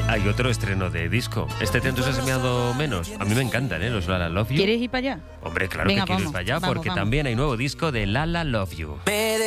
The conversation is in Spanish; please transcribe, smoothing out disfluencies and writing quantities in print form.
Hay otro estreno de disco. ¿Este te ha entusiasmado menos? A mí me encantan, los Lala Love You. ¿Quieres ir para allá? Hombre, claro Venga, que quiero ir vamos, para allá vamos, porque vamos. también hay nuevo disco de Lala Love You.